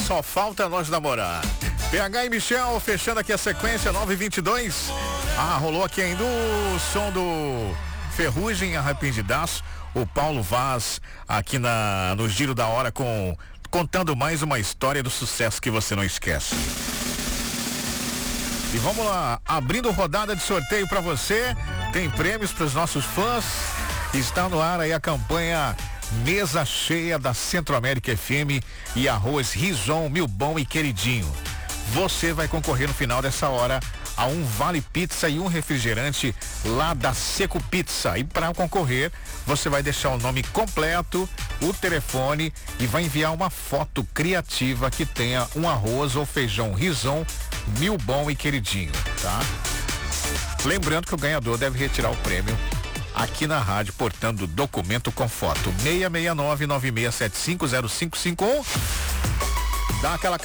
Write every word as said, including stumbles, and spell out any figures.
só falta nós namorar. P H e Michel fechando aqui a sequência, nove e vinte e dois. Ah, rolou aqui ainda o som do Ferrugem, Arrependidaço. O Paulo Vaz aqui na, no Giro da Hora com, contando mais uma história do sucesso que você não esquece. E vamos lá, abrindo rodada de sorteio para você. Tem prêmios para os nossos fãs. Está no ar aí a campanha Mesa Cheia da Centro-América F M e arroz Rison, Mil Bom e Queridinho. Você vai concorrer no final dessa hora a um vale pizza e um refrigerante lá da Seco Pizza. E para concorrer, você vai deixar o nome completo, o telefone e vai enviar uma foto criativa que tenha um arroz ou feijão Rison, Mil Bom e Queridinho, tá? Lembrando que o ganhador deve retirar o prêmio aqui na rádio, portando documento com foto. seis seis nove, nove seis sete cinco, zero cinco cinco um. Dá aquela